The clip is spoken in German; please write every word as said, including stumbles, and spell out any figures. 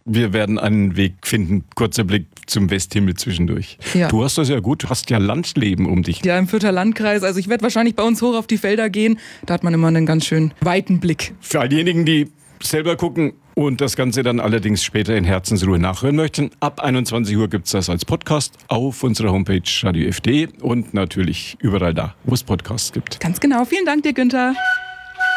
wir werden einen Weg finden. Kurzer Blick zum Westhimmel zwischendurch. Ja. Du hast das ja gut, du hast ja Landleben um dich. Ja, im Fürther Landkreis. Also ich werde wahrscheinlich bei uns hoch auf die Felder gehen. Da hat man immer einen ganz schön weiten Blick. Für all diejenigen, die selber gucken und das Ganze dann allerdings später in Herzensruhe nachhören möchten, ab einundzwanzig Uhr gibt es das als Podcast auf unserer Homepage radio f punkt d und natürlich überall da, wo es Podcasts gibt. Ganz genau. Vielen Dank dir, Günther.